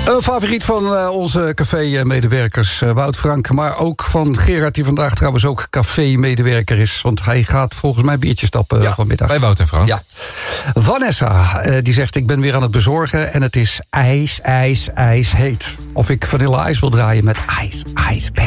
Een favoriet van onze café-medewerkers, Wout Frank. Maar ook van Gerard, die vandaag trouwens ook café-medewerker is. Want hij gaat volgens mij biertjes stappen vanmiddag. Bij Wout en Frank. Ja. Vanessa, die zegt, ik ben weer aan het bezorgen en het is ijs heet. Of ik vanille ijs wil draaien met ijs, baby.